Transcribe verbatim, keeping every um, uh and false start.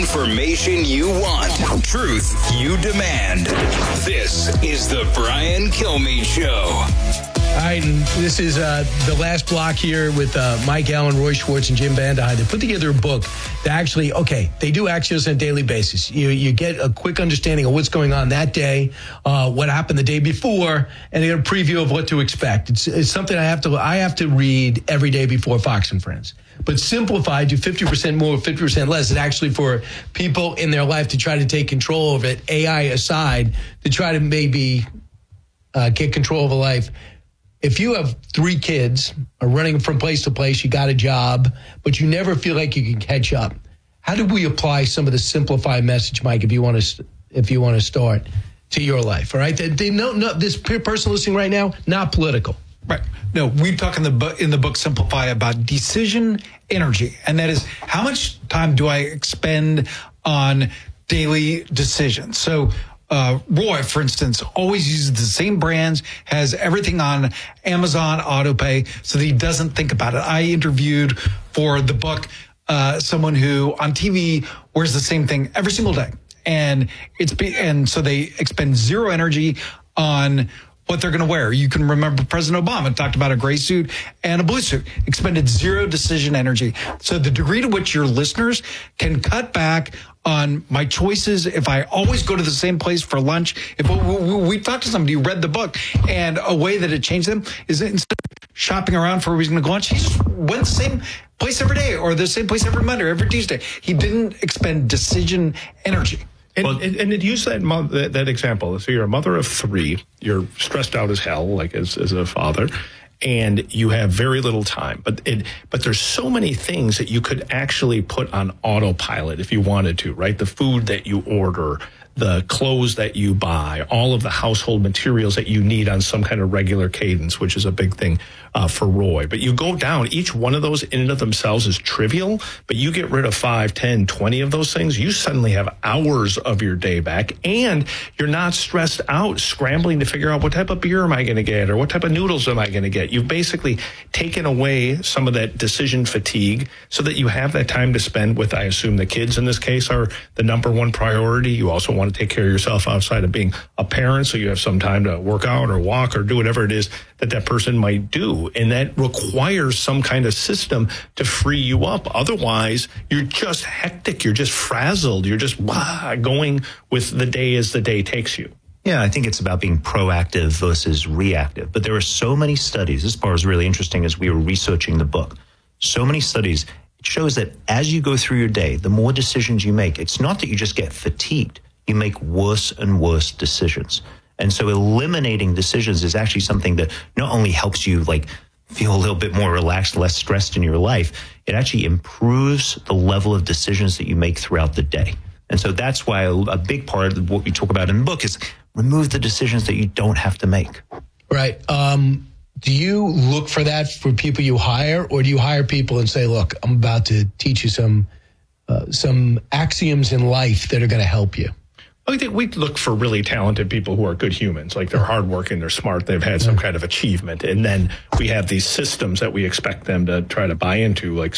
Information you want. Truth you demand. This is the Brian Kilmeade Show. All right, and this is uh, the last block here with uh, Mike Allen, Roy Schwartz, and Jim Vandehei. They put together a book that actually, okay, they do Axios on a daily basis. You you get a quick understanding of what's going on that day, uh, what happened the day before, and they get a preview of what to expect. It's, it's something I have to I have to read every day before Fox and Friends. But simplified, do fifty percent more, fifty percent less. It's actually for people in their life to try to take control of it, A I aside, to try to maybe uh, get control of a life. If you have three kids, are running from place to place, you got a job, but you never feel like you can catch up. How do we apply some of the simplified message, Mike, if you want to, if you want to start to your life? All right, they, they know, no, this person listening right now, not political. Right. No, we talk in the book, in the book Simplify about decision energy, and that is how much time do I expend on daily decisions. So. Uh, Roy, for instance, always uses the same brands, has everything on Amazon autopay so that he doesn't think about it. I interviewed for the book uh, someone who on T V wears the same thing every single day. And it's be, and so they expend zero energy on what they're going to wear. You can remember President Obama talked about a gray suit and a blue suit, expended zero decision energy. So the degree to which your listeners can cut back on my choices, if I always go to the same place for lunch, if we, we, we talked to somebody who read the book, and a way that it changed them is that instead of shopping around for where he's going to go lunch, he just went the same place every day or the same place every Monday or every Tuesday. He didn't expend decision energy. And, well, and, and use that, that that example. So you're a mother of three. You're stressed out as hell, like as, as a father, and you have very little time. But it, but there's so many things that you could actually put on autopilot if you wanted to, right? The food that you order, the clothes that you buy, all of the household materials that you need on some kind of regular cadence, which is a big thing uh, for Roy. But you go down, each one of those in and of themselves is trivial, but you get rid of five, ten, twenty of those things, you suddenly have hours of your day back, and you're not stressed out scrambling to figure out what type of beer am I going to get or what type of noodles am I going to get. You've basically taken away some of that decision fatigue so that you have that time to spend with, I assume the kids in this case are the number one priority. You also want to take care of yourself outside of being a parent, so you have some time to work out or walk or do whatever it is that that person might do. And that requires some kind of system to free you up. Otherwise, you're just hectic. You're just frazzled. You're just wah, going with the day as the day takes you. Yeah, I think it's about being proactive versus reactive. But there are so many studies. This part is really interesting as we were researching the book. So many studies. It shows that as you go through your day, the more decisions you make, it's not that you just get fatigued. You make worse and worse decisions. And so eliminating decisions is actually something that not only helps you like feel a little bit more relaxed, less stressed in your life, it actually improves the level of decisions that you make throughout the day. And so that's why a, a big part of what we talk about in the book is remove the decisions that you don't have to make. Right. Um, do you look for that for people you hire, or do you hire people and say, look, I'm about to teach you some uh, some axioms in life that are going to help you? I think we look for really talented people who are good humans, like they're hardworking, they're smart, they've had some kind of achievement. And then we have these systems that we expect them to try to buy into, like